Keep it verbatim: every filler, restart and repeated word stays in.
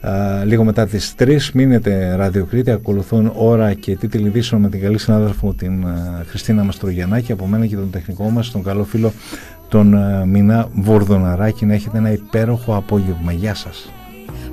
λίγο μετά τις τρεις. Μείνετε Ραδιοκρίτη, ακολουθούν ώρα και τίτλοι ειδήσεων με την καλή συνάδελφο την Χριστίνα Μαστρογιαννάκη, από μένα και τον τεχνικό μας, τον καλό φίλο τον Μινά Βορδοναράκη. Να έχετε ένα υπέροχο απόγευμα. Γεια σας.